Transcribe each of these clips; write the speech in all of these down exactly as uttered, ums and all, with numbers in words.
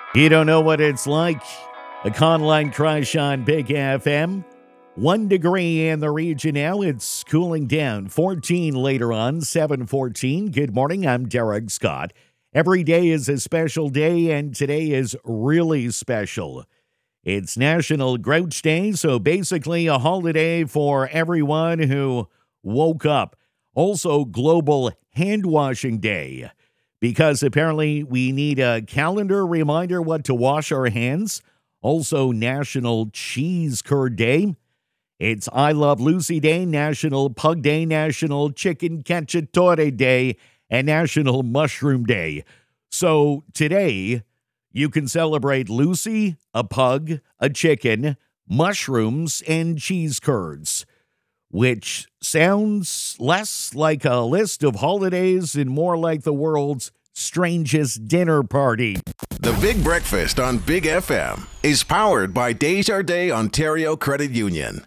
You don't know what it's like? A Conline crush on Big F M. One degree in the region now. It's cooling down. fourteen later on, seven fourteen. Good morning. I'm Derek Scott. Every day is a special day, and today is really special. It's National Grouch Day, so basically a holiday for everyone who woke up. Also, Global Hand Washing Day, because apparently we need a calendar reminder what to wash our hands. Also, National Cheese Curd Day. It's I Love Lucy Day, National Pug Day, National Chicken Cacciatore Day, and National Mushroom Day. So today, you can celebrate Lucy, a pug, a chicken, mushrooms, and cheese curds, which sounds less like a list of holidays and more like the world's strangest dinner party. The Big Breakfast on Big F M is powered by Desjardins Ontario Credit Union.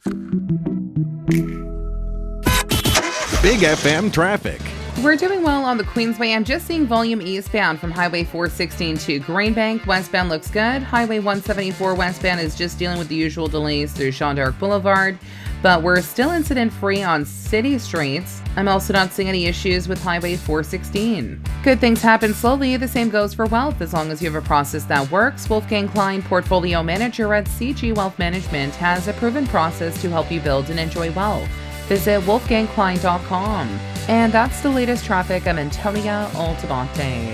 Big F M traffic. We're doing well on the Queensway. I'm just seeing volume eastbound from Highway four sixteen to Greenbank. Westbound looks good. Highway one seventy-four westbound is just dealing with the usual delays through Sean Dark Boulevard, but we're still incident-free on city streets. I'm also not seeing any issues with Highway four sixteen. Good things happen slowly. The same goes for wealth, as long as you have a process that works. Wolfgang Klein, Portfolio Manager at C G Wealth Management, has a proven process to help you build and enjoy wealth. Visit wolfgang klein dot com. And that's the latest traffic. I'm Antonia Altabate.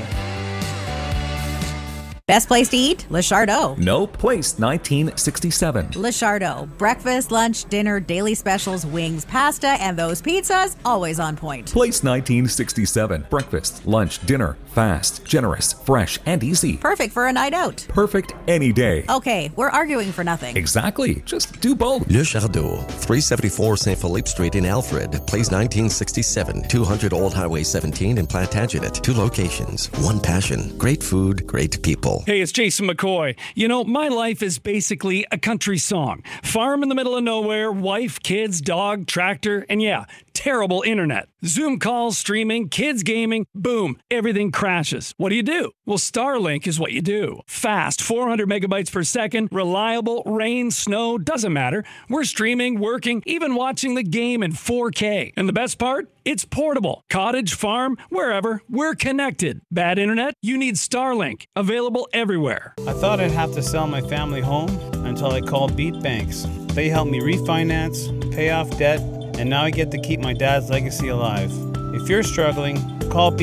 Best place to eat? Le Chardot. No, place nineteen sixty-seven. Le Chardot. Breakfast, lunch, dinner, daily specials, wings, pasta, and those pizzas, always on point. Place nineteen sixty-seven. Breakfast, lunch, dinner, fast, generous, fresh, and easy. Perfect for a night out. Perfect any day. Okay, we're arguing for nothing. Exactly. Just do both. Le Chardot, three seventy-four Saint Philippe Street in Alfred. Place nineteen sixty-seven. two hundred Old Highway seventeen in Plantagenet. Two locations, one passion. Great food, great people. Hey, it's Jason McCoy. You know, my life is basically a country song. Farm in the middle of nowhere, wife, kids, dog, tractor, and yeah, terrible internet. Zoom calls, streaming, kids gaming, boom, everything crashes. What do you do? Well, Starlink is what you do. Fast, four hundred megabytes per second, reliable, rain, snow, doesn't matter. We're streaming, working, even watching the game in four K. And the best part? It's portable. Cottage, farm, wherever, we're connected. Bad internet? You need Starlink. Available everywhere. I thought I'd have to sell my family home until I called Beat Banks. They helped me refinance, pay off debt, and now I get to keep my dad's legacy alive. If you're struggling, call Beat